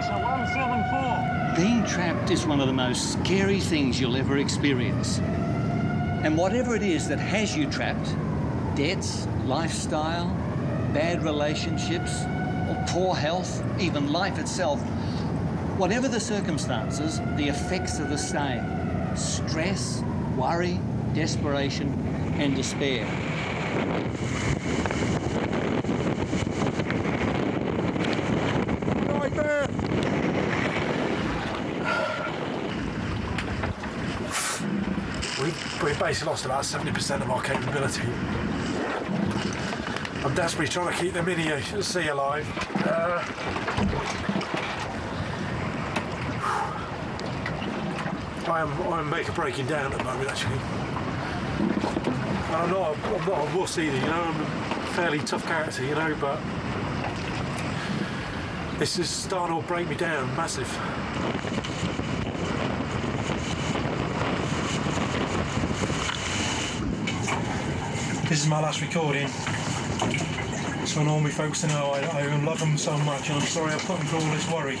Officer 174. Being trapped is one of the most scary things you'll ever experience. And whatever it is that has you trapped, debts, lifestyle, bad relationships, or poor health, even life itself, whatever the circumstances, the effects are the same. Stress, worry, desperation, and despair. Right there! We've basically lost about 70% of our capability. I'm desperately trying to keep the mini sea alive. I'm making breaking down at the moment, actually. And I'm not a wuss either, you know. I'm a fairly tough character, you know, but this is starting to break me down, massive. This is my last recording, so I want all my folks to know I love them so much, and I'm sorry I put them through all this worry.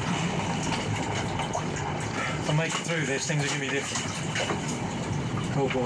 If I make it through this, things are going to be different. Oh boy.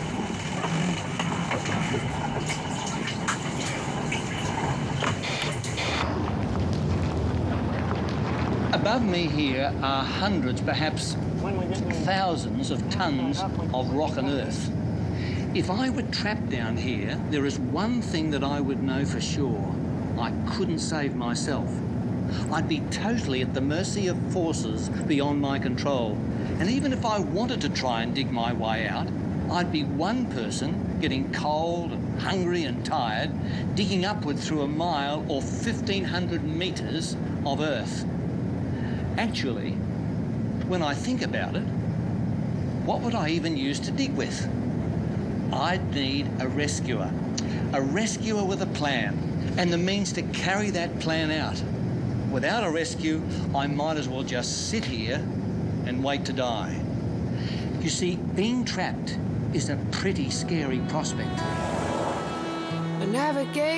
Above me here are hundreds, perhaps thousands of tons of rock and earth. If I were trapped down here, there is one thing that I would know for sure. I couldn't save myself. I'd be totally at the mercy of forces beyond my control. And even if I wanted to try and dig my way out, I'd be one person getting cold and hungry and tired, digging upward through a mile or 1,500 metres of earth. Actually, when I think about it, what would I even use to dig with? I'd need a rescuer with a plan, and the means to carry that plan out. Without a rescue, I might as well just sit here and wait to die. You see, being trapped is a pretty scary prospect. Navigate.